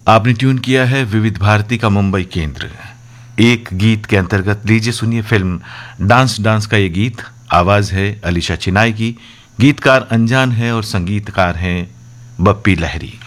आपने ट्यून किया है विविध भारती का मुंबई केंद्र। एक गीत के अंतर्गत लीजिए सुनिए फिल्म डांस डांस का ये गीत। आवाज है अलीशा चिनाई की, गीतकार अनजान है और संगीतकार हैं बप्पी लहरी।